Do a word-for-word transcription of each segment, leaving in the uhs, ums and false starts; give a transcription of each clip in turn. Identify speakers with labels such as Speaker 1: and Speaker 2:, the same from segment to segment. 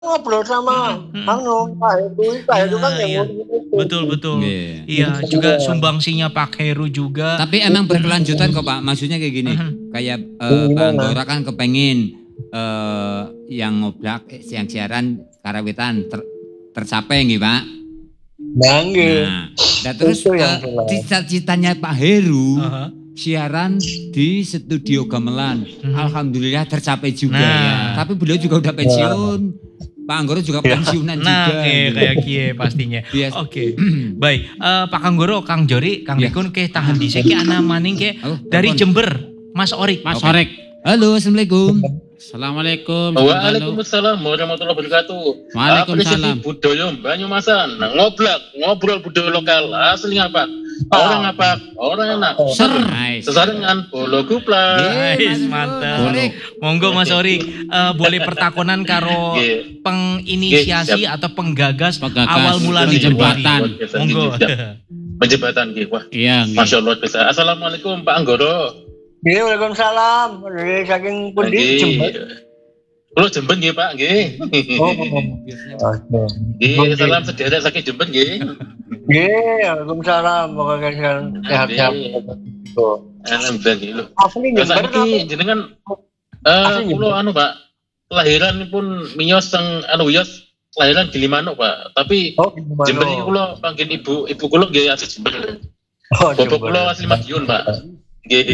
Speaker 1: ngobrol sama
Speaker 2: Mhm,
Speaker 1: anu Pak Heru, Pak Heru kan
Speaker 2: iya,
Speaker 1: yang
Speaker 2: iya.
Speaker 1: ngurus itu.
Speaker 2: Betul, betul.
Speaker 3: Iya.
Speaker 2: Iya, juga sumbangsinya Pak Heru juga.
Speaker 3: Tapi emang berkelanjutan kok Pak, maksudnya kayak gini,
Speaker 2: Mhm.
Speaker 3: kayak uh, Pak Anggora kan kepengin uh, yang ngoblak, yang siaran karawitan ter, tercapai gitu Pak.
Speaker 1: Bangga.
Speaker 3: Nah, nah terus uh, cita-citanya Pak Heru uh-huh. siaran di studio gamelan, hmm. alhamdulillah tercapai juga nah. ya. Tapi beliau juga udah pensiun. Nah. Pak Anggoro juga pensiunan
Speaker 2: nah,
Speaker 3: juga.
Speaker 2: Nah, gitu. Kayak kie pastinya. Oke, okay. Baik. Uh, Pak Anggoro, Kang Jori, Kang Dikun, ke tahan di sini anak maning ke oh, dari Jember, Mas Orik.
Speaker 3: Mas okay. Orik. Halo, assalamualaikum.
Speaker 4: Assalamualaikum. Waalaikumsalam warahmatullahi wabarakatuh.
Speaker 3: Waalaikumsalam.
Speaker 4: Apresiasi budaya Banyumasan. Nah, ngoblak, ngobrol budaya lokal. Asli apa? Orang apa? Orang enak.
Speaker 3: Ser.
Speaker 4: Sesarengan bolo kuplak.
Speaker 2: Guys, mantap. Monggo Mas Orik, uh, boleh pertakonan karo penginisiasi atau penggagas, penggagas awal mula di jembatan. Monggo.
Speaker 4: Penjembatan nggih. Wah.
Speaker 3: Iya,
Speaker 4: masyaallah bisa. Assalamualaikum Pak Anggoro.
Speaker 1: Iya, waalaikumsalam. Dari saking pundi Jember.
Speaker 4: Kulo Jember nggih, Pak, nggih. Oh. Nggih, salam sederek saking Jember nggih.
Speaker 1: Nggih, waalaikumsalam. Moga sehat-sehat.
Speaker 4: Alhamdulillah. Asli Jember iki jenengan eh kulo anu, Pak. Kelahiran pun miyos teng anu Wiyos, kelahiran di Limanuk, Pak. Tapi oh, Jember iki kulo panggil ibu, ibu kulo nggih asli Jember. Oh, Bapak kulo asli Madiun, Pak. Nggih.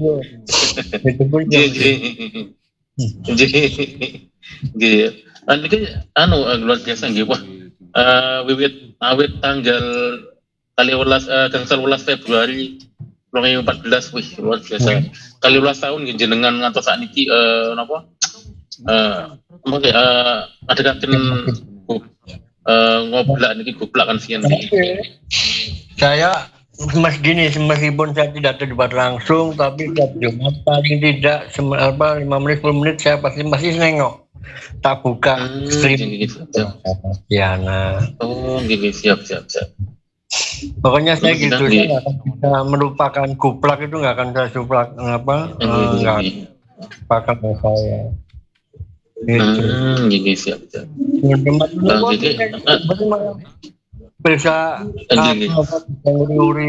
Speaker 4: Nggih. Niki anu luar biasa nggih. Wah. Eh wiwit awit tanggal kali welas gangsal welas Februari dua ribu empat belas wih luar biasa. Kali welas tahun nggih jenengan ngantos sakniki eh napa? Eh mengke eh ada kaken eh ngoblak niki goblak kan sian niki.
Speaker 1: Saya Mas gini, meskipun saya tidak terlibat langsung, tapi tiap Jumat paling tidak apa lima menit sepuluh menit saya pasti masih nengok. Tak buka hmm, stream gitu. Ya, nah.
Speaker 4: Oh, gini siap siap siap.
Speaker 1: Pokoknya saya gitu, saya nggak akan bisa melupakan kuplak itu nggak akan saya suplak apa nggak lupakan saya.
Speaker 4: Gitu. Hmm, gini siap siap.
Speaker 1: Nah, jadi bisa nguri-nguri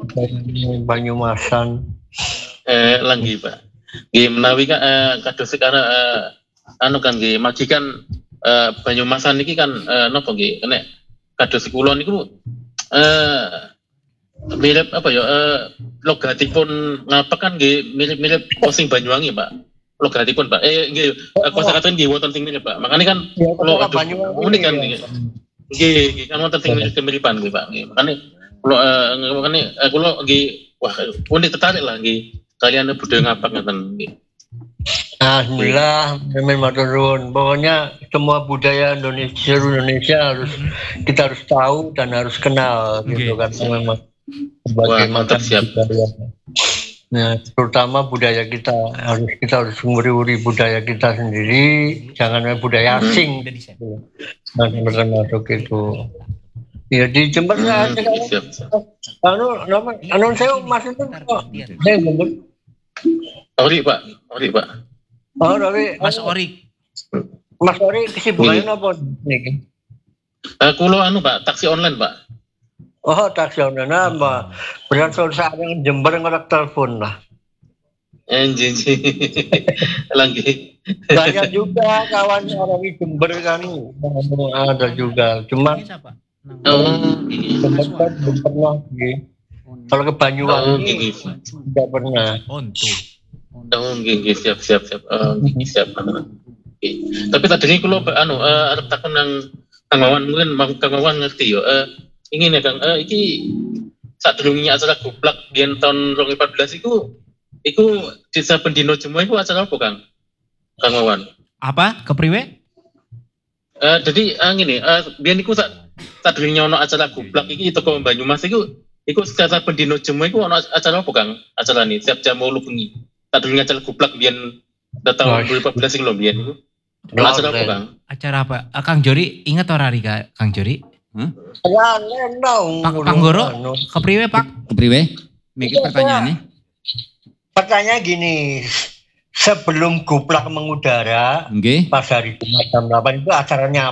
Speaker 1: Banyumasan
Speaker 4: eh lagi Pak nggih menawi kan eh, kados sekarang eh, anu kan nggih majikan eh, Banyumasan niki kan eh, napa nggih nek kados kula niku eh mirip apa ya eh, logatipun ngapa kan nggih mirip-mirip posing Banyuwangi Pak logatipun Pak eh nggih kosakata nggih wonten ting mirip Pak makane kan kula unik kan nggih Nggih, kan wonten sing kemiripan nggih Pak. Makane kula eh makane kula nggih wah unik tertarik lah nggih kalian budaya ngapak ngoten nggih.
Speaker 1: Alhamdulillah, memang matur nuwun. Pokoknya semua budaya Indonesia Indonesia harus kita harus tahu dan harus kenal gitu kan memang
Speaker 4: bagaimana siap.
Speaker 1: Nah, terutama budaya kita harus kita harus nguri-nguri budaya kita sendiri, jangan budaya asing. Nah, termasuk itu. Ya di Jember saya anu nama anu saya Mas itu saya Jember.
Speaker 4: Ori Pak, Ori Pak.
Speaker 1: Oh, Ori.
Speaker 2: Mas Ori.
Speaker 1: Mas Ori kesibukannya apa niki?
Speaker 4: Eh kula anu Pak, taksi online Pak.
Speaker 1: Oh, taksi online apa? Berarti saat yang Jember ngelak telepon lah.
Speaker 4: Anjing. Lagi.
Speaker 1: Banyak juga kawan orang di Jember kan. Ada juga. Cuma
Speaker 4: oh,
Speaker 1: Jember kan belum pernah sih. Kalau ke Banyuwangi tidak pernah.
Speaker 4: Oh, gini siap siap siap. Oh, gini siap. Tapi tadi ini kalau anu arep takon nang Kang Wawan mungkin Kang Wawan ngerti yo. Eh ingin ya Kang, eh iki saat durungnya acara goblak di tahun dua ribu empat belas itu itu di saben dino Jumat itu acara apa Kang? Kang Wawan.
Speaker 2: Apa? Kepriwe?
Speaker 4: Eh jadi uh, gini, eh uh, biyen iku sak sak durungnya ono acara goblak iki toko Banyumas iku iku secara pendino Jumat iku ono acara apa Kang? Acara ini siap jam wolu bengi. Sak durungnya acara goblak biyen tahun dua ribu empat belas iku lho biyen iku. Acara apa Kang?
Speaker 2: Acara apa? Kang Jori ingat ora Rika Kang Jori?
Speaker 1: Hmm? Ya,
Speaker 2: Pak Panggoro, kepriwe Pak?
Speaker 3: Kepriwe? Mikir pertanyaannya?
Speaker 1: Pertanyaan gini, sebelum Guplak mengudara,
Speaker 3: okay.
Speaker 1: pas hari Jumat jam delapan itu acaranya